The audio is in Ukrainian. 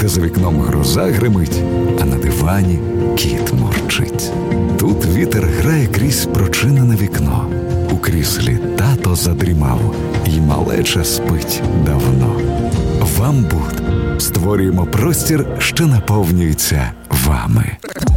де за вікном гроза гримить, а на дивані кіт мурчить. Тут вітер грає крізь прочинене вікно. У кріслі тато задрімав, і малеча спить давно. Вам Буд. Створюємо простір, що наповнюється вами.